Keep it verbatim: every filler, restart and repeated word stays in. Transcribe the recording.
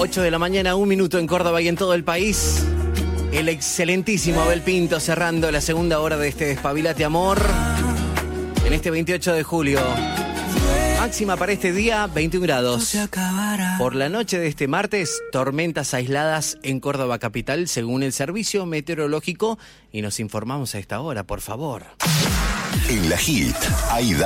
ocho de la mañana, un minuto en Córdoba y en todo el país. El excelentísimo Abel Pinto cerrando la segunda hora de este Despabilate Amor. En este veintiocho de julio. Máxima para este día, veintiún grados. Por la noche de este martes, tormentas aisladas en Córdoba capital, según el servicio meteorológico. Y nos informamos a esta hora, por favor. En la Hit, hay